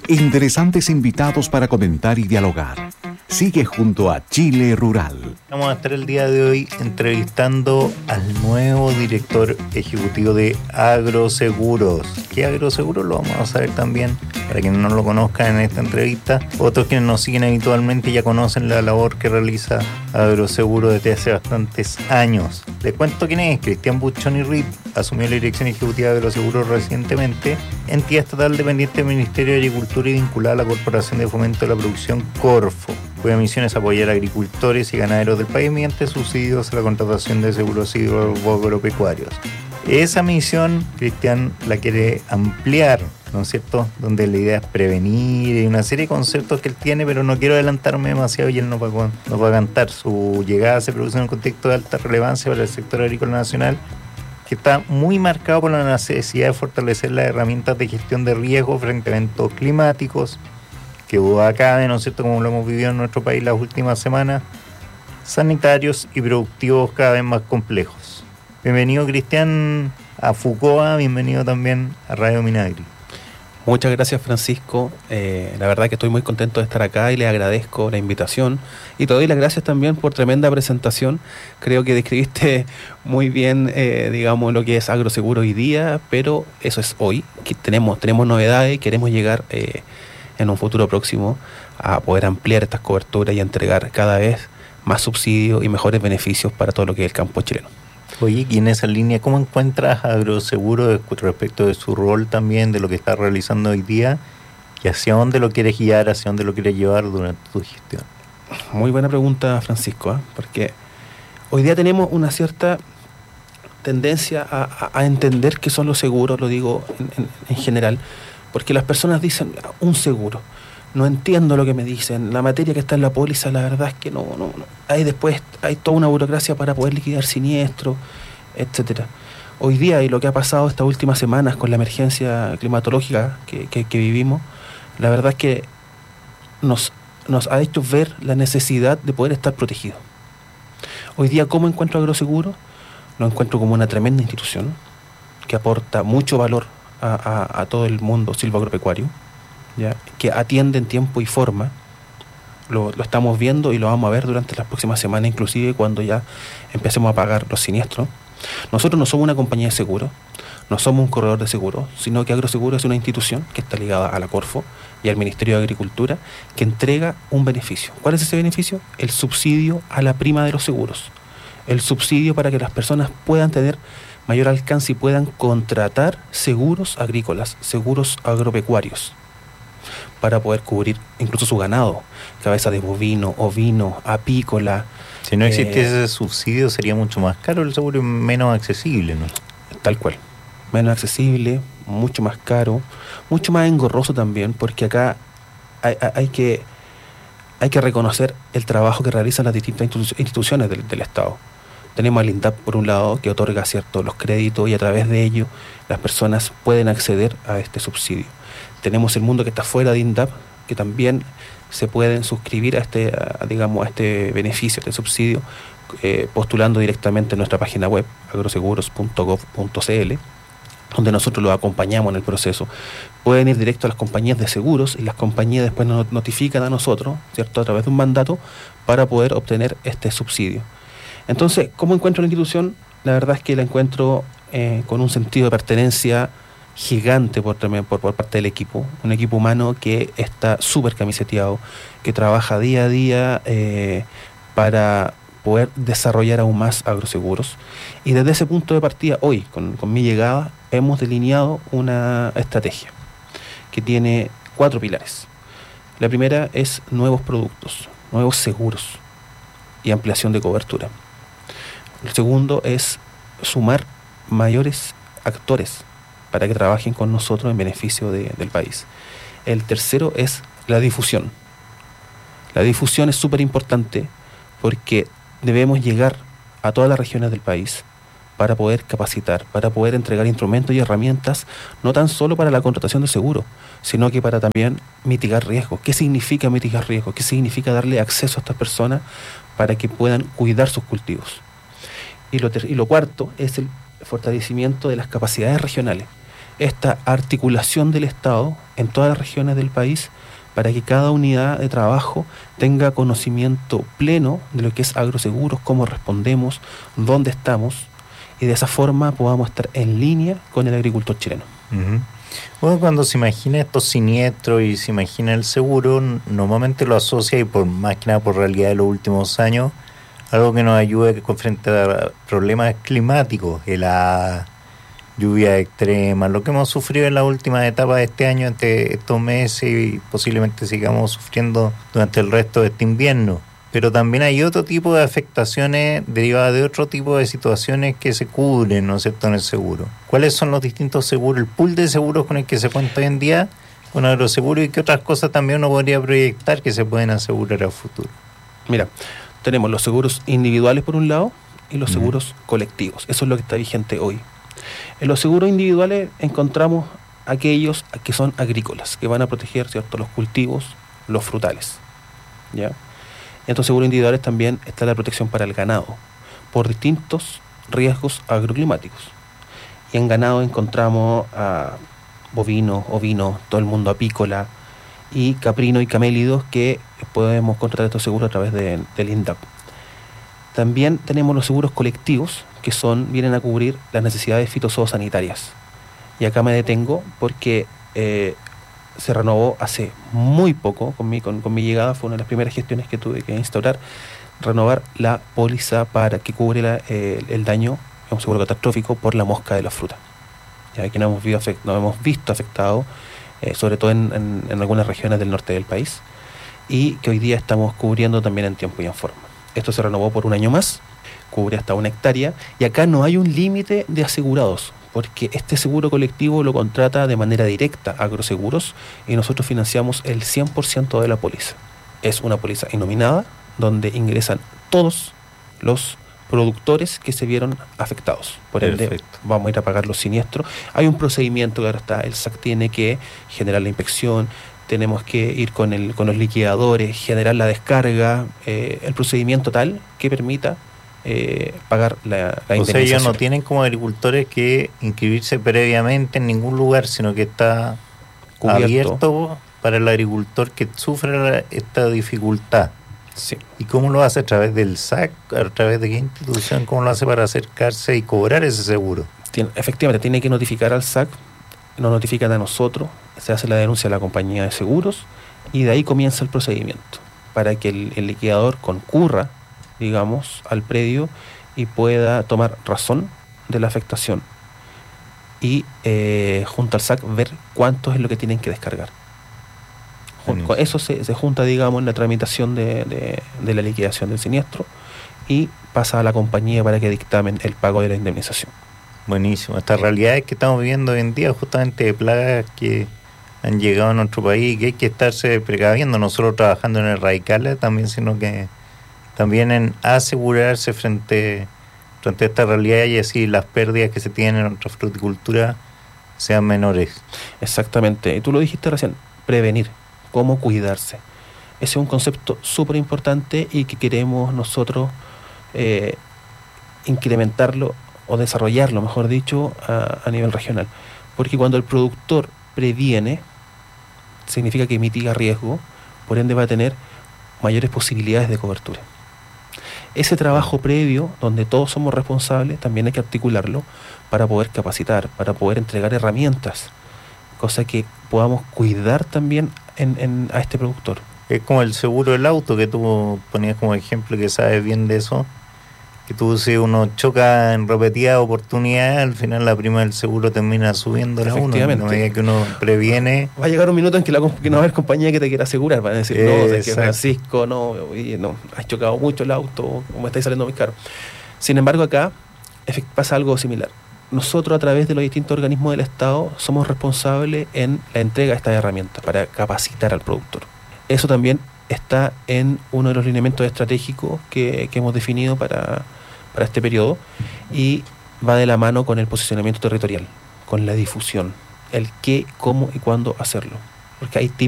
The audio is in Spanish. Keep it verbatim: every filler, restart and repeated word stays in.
Interesantes invitados para comentar y dialogar. Sigue junto a Chile Rural. Vamos a estar el día de hoy entrevistando al nuevo director ejecutivo de Agroseguros. ¿Qué Agroseguros? Lo vamos a saber también, para quienes no lo conozcan en esta entrevista. Otros quienes nos siguen habitualmente ya conocen la labor que realiza Agroseguros desde hace bastantes años. Les cuento quién es. Cristian Buchoni Reed asumió la dirección ejecutiva de Agroseguros recientemente, entidad estatal dependiente del Ministerio de Agricultura y vinculada a la Corporación de Fomento de la Producción Corfo, cuya misión es apoyar a agricultores y ganaderos del país mediante subsidios a la contratación de seguros agropecuarios. Esa misión, Cristian la quiere ampliar, ¿no es cierto? Donde la idea es prevenir y una serie de conceptos que él tiene, pero no quiero adelantarme demasiado y él nos va, nos va a cantar. Su llegada se produce en un contexto de alta relevancia para el sector agrícola nacional, que está muy marcado por la necesidad de fortalecer las herramientas de gestión de riesgos frente a eventos climáticos, que duda cabe, ¿no es cierto?, como lo hemos vivido en nuestro país las últimas semanas, sanitarios y productivos cada vez más complejos. Bienvenido, Cristian, a Fucoa, bienvenido también a Radio Minagri. Muchas gracias, Francisco. Eh, la verdad que estoy muy contento de estar acá y le agradezco la invitación. Y te doy las gracias también por tremenda presentación. Creo que describiste muy bien, eh, digamos, lo que es Agroseguro hoy día, pero eso es hoy. Que tenemos, tenemos novedades y queremos llegar eh, en un futuro próximo a poder ampliar estas coberturas y entregar cada vez más subsidios y mejores beneficios para todo lo que es el campo chileno. Oye, y en esa línea, ¿cómo encuentras a Agroseguro respecto de su rol también, de lo que está realizando hoy día, y hacia dónde lo quieres guiar, hacia dónde lo quieres llevar durante tu gestión? Muy buena pregunta, Francisco, ¿eh? Porque hoy día tenemos una cierta tendencia a, a, a entender qué son los seguros, lo digo en, en, en general, porque las personas dicen un seguro. No entiendo lo que me dicen. La materia que está en la póliza, la verdad es que no, no, no. Hay después, hay toda una burocracia para poder liquidar siniestros, etcétera. Hoy día, y lo que ha pasado estas últimas semanas con la emergencia climatológica que, que, que vivimos, la verdad es que nos, nos ha hecho ver la necesidad de poder estar protegidos. Hoy día, ¿cómo encuentro Agroseguro? Lo encuentro como una tremenda institución que aporta mucho valor a, a, a todo el mundo silvoagropecuario, ¿ya? Que atiende en tiempo y forma. Lo, lo estamos viendo y lo vamos a ver durante las próximas semanas, inclusive cuando ya empecemos a pagar los siniestros. Nosotros no somos una compañía de seguros, no somos un corredor de seguros, sino que Agroseguro es una institución que está ligada a la Corfo y al Ministerio de Agricultura, que entrega un beneficio. ¿Cuál es ese beneficio? El subsidio a la prima de los seguros. El subsidio para que las personas puedan tener mayor alcance y puedan contratar seguros agrícolas, seguros agropecuarios, para poder cubrir incluso su ganado, cabeza de bovino, ovino, apícola. Si no existiese eh, ese subsidio sería mucho más caro el seguro y menos accesible, ¿no? Tal cual, menos accesible, mucho más caro, mucho más engorroso también, porque acá hay, hay, que, hay que reconocer el trabajo que realizan las distintas instituciones del, del Estado. Tenemos al INDAP por un lado, que otorga ciertos los créditos y a través de ello las personas pueden acceder a este subsidio. Tenemos el mundo que está fuera de INDAP, que también se pueden suscribir a este, a, digamos, a este beneficio, a este subsidio, eh, postulando directamente en nuestra página web, agroseguros punto gov punto cl, donde nosotros los acompañamos en el proceso. Pueden ir directo a las compañías de seguros y las compañías después nos notifican a nosotros, ¿cierto?, a través de un mandato para poder obtener este subsidio. Entonces, ¿cómo encuentro la institución? La verdad es que la encuentro eh, con un sentido de pertenencia gigante por, por, por parte del equipo, un equipo humano que está súper camiseteado, que trabaja día a día eh, para poder desarrollar aún más Agroseguros. Y desde ese punto de partida, hoy, con, con mi llegada, hemos delineado una estrategia que tiene cuatro pilares. La primera es nuevos productos, nuevos seguros y ampliación de cobertura. El segundo es sumar mayores actores para que trabajen con nosotros en beneficio de, del país. El tercero es la difusión. La difusión es súper importante porque debemos llegar a todas las regiones del país para poder capacitar, para poder entregar instrumentos y herramientas, no tan solo para la contratación de seguro, sino que para también mitigar riesgos. ¿Qué significa mitigar riesgos? ¿Qué significa darle acceso a estas personas para que puedan cuidar sus cultivos? Y lo, ter- y lo cuarto es el fortalecimiento de las capacidades regionales. esta articulación del Estado en todas las regiones del país para que cada unidad de trabajo tenga conocimiento pleno de lo que es agroseguros, cómo respondemos, dónde estamos, y de esa forma podamos estar en línea con el agricultor chileno. Uh-huh. Bueno, cuando se imagina estos siniestros y se imagina el seguro, normalmente lo asocia, y por más que nada por realidad de los últimos años, algo que nos ayude con frente a problemas climáticos, la lluvia extrema, lo que hemos sufrido en la última etapa de este año, entre estos meses, y posiblemente sigamos sufriendo durante el resto de este invierno. Pero también hay otro tipo de afectaciones derivadas de otro tipo de situaciones que se cubren, ¿no es cierto?, en el seguro. ¿Cuáles son los distintos seguros, el pool de seguros con el que se cuenta hoy en día con agroseguro, y qué otras cosas también uno podría proyectar que se pueden asegurar a futuro? Mira, tenemos los seguros individuales por un lado y los seguros uh-huh. colectivos. Eso es lo que está vigente hoy. En los seguros individuales encontramos aquellos que son agrícolas, que van a proteger, ¿cierto?, los cultivos, los frutales, ¿ya? En estos seguros individuales también está la protección para el ganado por distintos riesgos agroclimáticos. Y en ganado encontramos a bovinos, ovinos, todo el mundo apícola, y caprinos y camélidos, que podemos contratar estos seguros a través de, del INDAP. También tenemos los seguros colectivos, que son vienen a cubrir las necesidades fitosanitarias. Y acá me detengo porque eh, se renovó hace muy poco, con mi, con, con mi llegada, fue una de las primeras gestiones que tuve que instaurar, renovar la póliza para que cubre la, eh, el daño, un seguro catastrófico, por la mosca de la fruta. Ya que nos hemos visto, afect, nos hemos visto afectados, eh, sobre todo en, en, en algunas regiones del norte del país, y que hoy día estamos cubriendo también en tiempo y en forma. Esto se renovó por un año más, cubre hasta una hectárea, y acá no hay un límite de asegurados, porque este seguro colectivo lo contrata de manera directa Agroseguros, y nosotros financiamos el cien por ciento de la póliza. Es una póliza inominada, donde ingresan todos los productores que se vieron afectados. Por ende, Perfecto. Vamos a ir a pagar los siniestros. Hay un procedimiento que ahora está, el S A C tiene que generar la inspección, tenemos que ir con, el, con los liquidadores, generar la descarga, eh, el procedimiento tal que permita eh, pagar la, la indemnización. O sea, ellos no tienen como agricultores que inscribirse previamente en ningún lugar, sino que está cubierto, abierto para el agricultor que sufre esta dificultad. Sí. ¿Y cómo lo hace? ¿A través del S A C? ¿A través de qué institución? ¿Cómo lo hace para acercarse y cobrar ese seguro? Tiene, efectivamente, tiene que notificar al S A C, nos notifican a nosotros, se hace la denuncia a la compañía de seguros, y de ahí comienza el procedimiento para que el, el liquidador concurra, digamos, al predio y pueda tomar razón de la afectación y eh, junto al S A C ver cuánto es lo que tienen que descargar. Con eso se, se junta, digamos, en la tramitación de, de, de la liquidación del siniestro, y pasa a la compañía para que dictamen el pago de la indemnización. Buenísimo. Estas realidades que estamos viviendo hoy en día, justamente de plagas que han llegado a nuestro país, y que hay que estarse precaviendo, no solo trabajando en erradicarlas también, sino que también en asegurarse frente, frente a esta realidad, y así las pérdidas que se tienen en nuestra fruticultura sean menores. Exactamente. Y tú lo dijiste recién, prevenir. Cómo cuidarse. Ese es un concepto súper importante y que queremos nosotros eh, incrementarlo o desarrollarlo, mejor dicho, a, a nivel regional. Porque cuando el productor previene, significa que mitiga riesgo, por ende va a tener mayores posibilidades de cobertura. Ese trabajo previo, donde todos somos responsables, también hay que articularlo para poder capacitar, para poder entregar herramientas, cosa que podamos cuidar también en, en, a este productor. Es como el seguro del auto que tú ponías como ejemplo, que sabes bien de eso, que tú, si uno choca en repetidas oportunidades, al final la prima del seguro termina subiendo a uno. En la medida que uno previene. Va a llegar un minuto en que, la, que no va a haber compañía que te quiera asegurar, van a decir, eh, no, de que Francisco, no, oye, no, has chocado mucho el auto, o me estáis saliendo muy caro. Sin embargo, acá pasa algo similar. Nosotros, a través de los distintos organismos del Estado, somos responsables en la entrega de estas herramientas para capacitar al productor. Eso también está en uno de los lineamientos estratégicos que, que hemos definido para, para este periodo, y va de la mano con el posicionamiento territorial, con la difusión, el qué, cómo y cuándo hacerlo. Porque hay tips